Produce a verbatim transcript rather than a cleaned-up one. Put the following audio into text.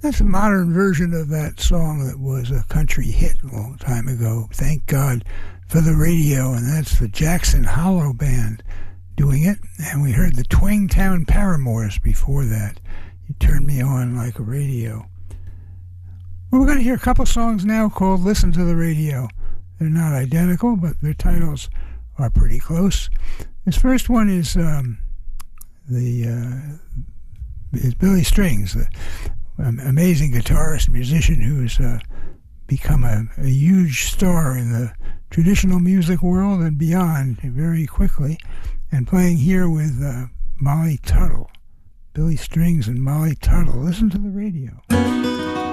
That's a modern version of that song that was a country hit a long time ago. Thank God for the radio, and that's the Jackson Hollow Band doing it. And we heard the Twangtown Paramours before that. You turned me on like a radio. Well, we're going to hear a couple songs now called Listen to the Radio. They're not identical, but their titles are pretty close. This first one is um, the uh, is Billy Strings, the um, amazing guitarist, musician who's uh, become a, a huge star in the traditional music world and beyond very quickly, and playing here with uh, Molly Tuttle. Billy Strings and Molly Tuttle. Listen to the radio.